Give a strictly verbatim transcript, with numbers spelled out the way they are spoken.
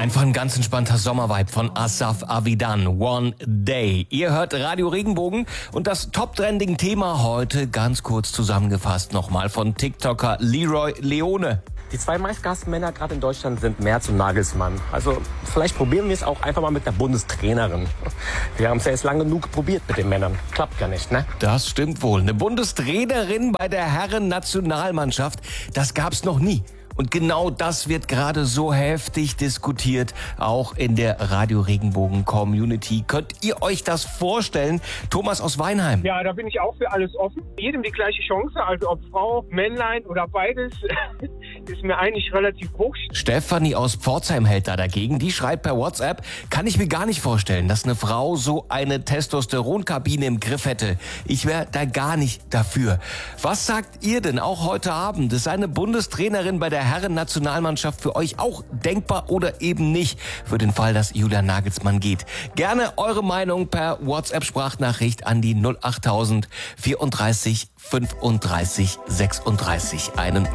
Einfach ein ganz entspannter Sommervibe von Asaf Avidan, One Day. Ihr hört Radio Regenbogen und das Top-Trending-Thema heute ganz kurz zusammengefasst nochmal von TikToker Leroy Leone. Die zwei meistgehassten Männer gerade in Deutschland sind Merz und Nagelsmann. Also vielleicht probieren wir es auch einfach mal mit der Bundestrainerin. Wir haben es ja jetzt lange genug probiert mit den Männern. Klappt ja nicht, ne? Das stimmt wohl. Eine Bundestrainerin bei der Herren-Nationalmannschaft, das gab's noch nie. Und genau das wird gerade so heftig diskutiert, auch in der Radio Regenbogen Community. Könnt ihr euch das vorstellen? Thomas aus Weinheim. Ja, da bin ich auch für alles offen. Jedem die gleiche Chance, also ob Frau, Männlein oder beides, ist mir eigentlich relativ wurscht. Stefanie aus Pforzheim hält da dagegen. Die schreibt per WhatsApp: Kann ich mir gar nicht vorstellen, dass eine Frau so eine Testosteronkabine im Griff hätte. Ich wäre da gar nicht dafür. Was sagt ihr denn auch heute Abend? Ist eine Bundestrainerin bei der Herren-Nationalmannschaft für euch auch denkbar oder eben nicht, für den Fall, dass Julian Nagelsmann geht? Gerne eure Meinung per WhatsApp-Sprachnachricht an die null achttausend vierunddreißig fünfunddreißig sechsunddreißig. Einen